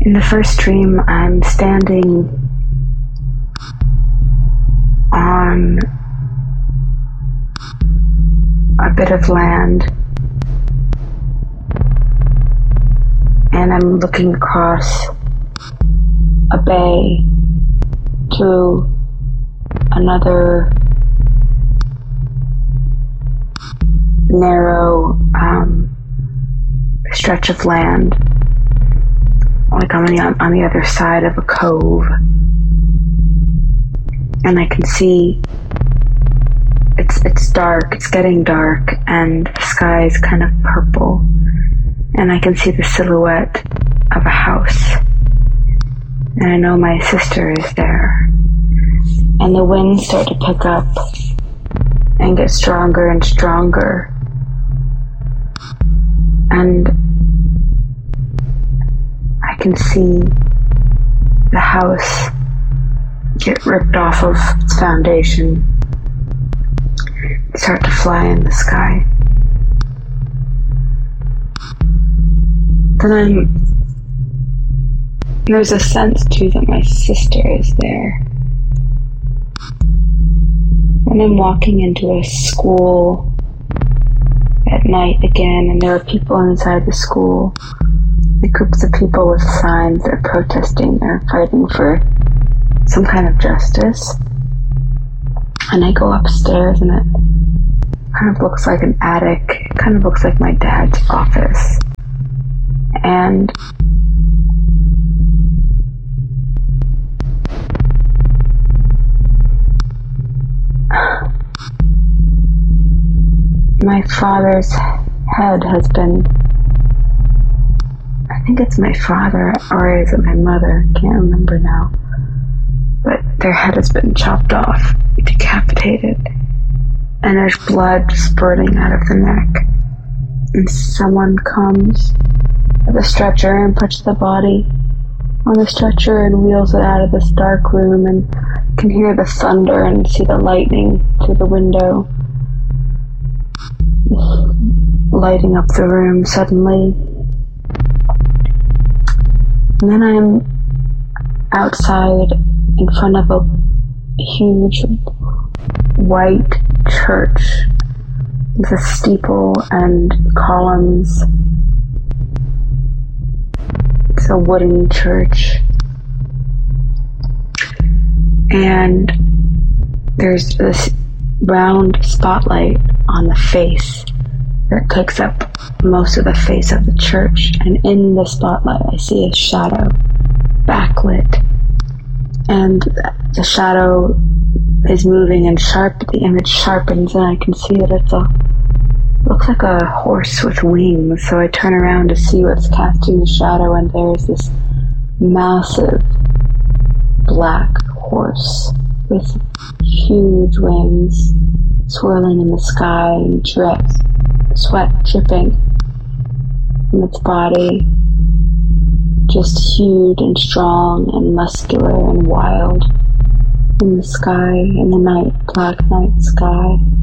In the first dream, I'm standing on a bit of land, and I'm looking across a bay to another narrow stretch of land, like on the other side of a cove, and I can see it's dark, it's getting dark, and the sky is kind of purple, and I can see the silhouette of a house, and I know my sister is there, and the winds start to pick up and get stronger and stronger, and I can see the house get ripped off of its foundation, start to fly in the sky. Then there's a sense too that my sister is there. And I'm walking into a school at night again, and there are people inside the school. The groups of people with signs, they're protesting, they're fighting for some kind of justice. And I go upstairs, and it kind of looks like an attic. It kind of looks like my dad's office. And my father's head has been, I think it's my father, or is it my mother? I can't remember now. But their head has been chopped off, decapitated, and there's blood spurting out of the neck. And someone comes with a stretcher and puts the body on the stretcher and wheels it out of this dark room, and can hear the thunder and see the lightning through the window, lighting up the room suddenly. And then I'm outside in front of a huge white church. There's a steeple and columns. It's a wooden church. And there's this round spotlight on the face that takes up most of the face of the church, and in the spotlight I see a shadow backlit, and the shadow is moving, and the image sharpens, and I can see that it looks like a horse with wings. So I turn around to see what's casting the shadow, and there's this massive black horse with huge wings swirling in the sky, and sweat dripping from its body, just huge and strong and muscular and wild in the sky, in the black night sky.